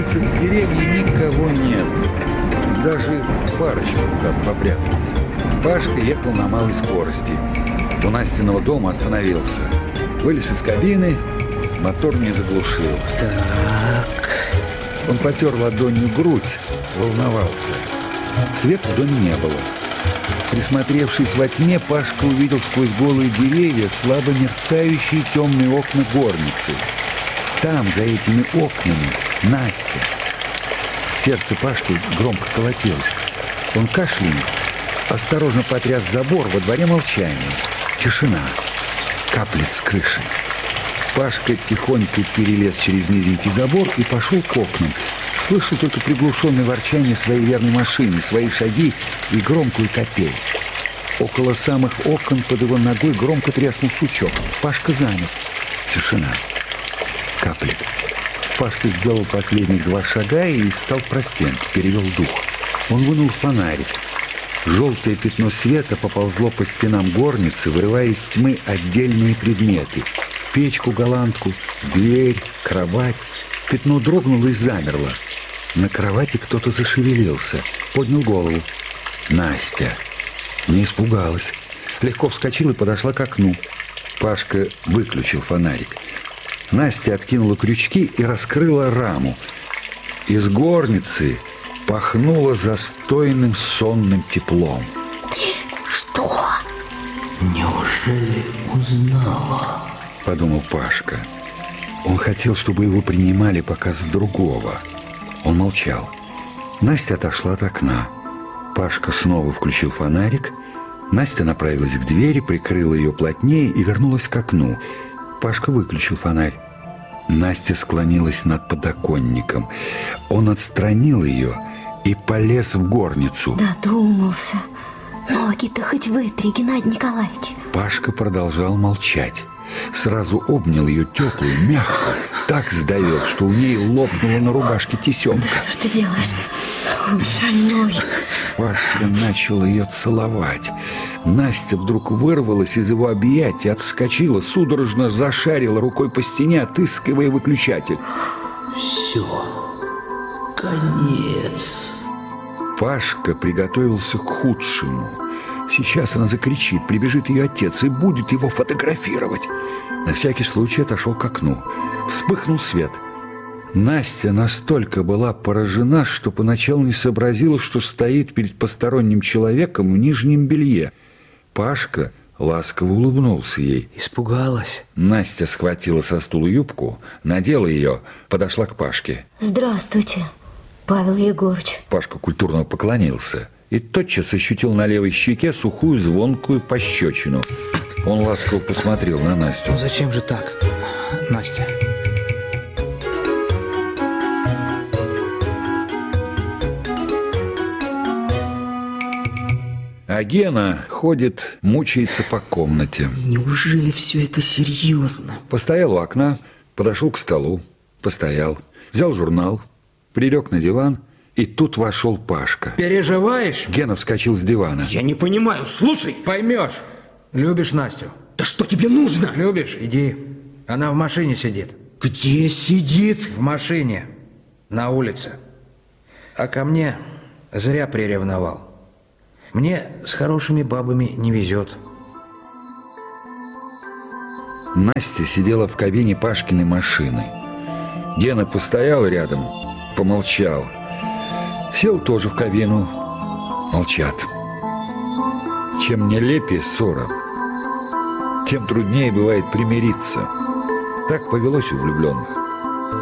улицах деревни никого не было. Даже парочка куда-то попряталась. Пашка ехал на малой скорости. У Настиного дома остановился. Вылез из кабины, мотор не заглушил. Так. Он потер ладонью грудь, волновался. Света в доме не было. Присмотревшись во тьме, Пашка увидел сквозь голые деревья слабо мерцающие темные окна горницы. Там, за этими окнами, Настя. Сердце Пашки громко колотилось. Он кашлянул, осторожно потряс забор, во дворе молчание. Тишина. Каплет с крыши. Пашка тихонько перелез через низенький забор и пошел к окнам. Слышал только приглушенное ворчание своей верной машины, свои шаги и громкую капель. Около самых окон под его ногой громко тряснул сучок. Пашка замер. Тишина. Каплет. Пашка сделал последних 2 шага и стал в простенке, перевел дух. Он вынул фонарик. Желтое пятно света поползло по стенам горницы, вырывая из тьмы отдельные предметы. Печку, голландку, дверь, кровать. Пятно дрогнуло и замерло. На кровати кто-то зашевелился, поднял голову. Настя. Не испугалась. Легко вскочила и подошла к окну. Пашка выключил фонарик. Настя откинула крючки и раскрыла раму. Из горницы пахнуло застойным сонным теплом. Ты что? Неужели узнала? Подумал Пашка. Он хотел, чтобы его принимали пока за другого. Он молчал. Настя отошла от окна. Пашка снова включил фонарик. Настя направилась к двери, прикрыла ее плотнее и вернулась к окну. Пашка выключил фонарь. Настя склонилась над подоконником. Он отстранил ее и полез в горницу. Додумался. Ноги-то хоть вытри, Геннадий Николаевич. Пашка продолжал молчать. Сразу обнял ее теплую, мягкую, так сдавил, что у ней лопнула на рубашке тесемка. Что делаешь? Он шальной. Пашка начал ее целовать. Настя вдруг вырвалась из его объятий, отскочила, судорожно зашарила рукой по стене, отыскивая выключатель. Все, конец. Пашка приготовился к худшему. Сейчас она закричит, прибежит ее отец и будет его фотографировать. На всякий случай отошел к окну. Вспыхнул свет. Настя настолько была поражена, что поначалу не сообразила, что стоит перед посторонним человеком в нижнем белье. Пашка ласково улыбнулся ей. Испугалась? Настя схватила со стула юбку, надела ее, подошла к Пашке. Здравствуйте, Павел Егорыч. Пашка культурно поклонился и тотчас ощутил на левой щеке сухую звонкую пощечину. Он ласково посмотрел на Настю. Ну зачем же так, Настя? А Гена ходит, мучается по комнате. Неужели все это серьезно? Постоял у окна, подошел к столу, постоял, взял журнал, прилег на диван, и тут вошел Пашка. Переживаешь? Гена вскочил с дивана. Я не понимаю, слушай. Поймешь. Любишь Настю? Да что тебе нужно? Любишь? Иди. Она в машине сидит. Где сидит? В машине. На улице. А ко мне зря приревновал. Мне с хорошими бабами не везет. Настя сидела в кабине Пашкиной машины. Гена постоял рядом, помолчал. Сел тоже в кабину. Молчат. Чем нелепее ссора, тем труднее бывает примириться. Так повелось у влюбленных.